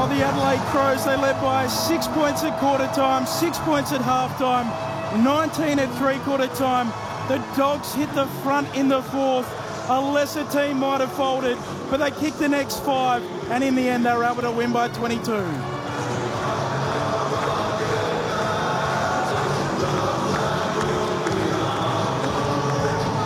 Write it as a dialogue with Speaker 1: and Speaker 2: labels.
Speaker 1: the Adelaide Crows. They led by 6 points at quarter time, 6 points at half time, 19 at three-quarter time. The Dogs hit the front in the fourth. A lesser team might have folded, but they kicked the next 5, and in the end they were able to win by 22.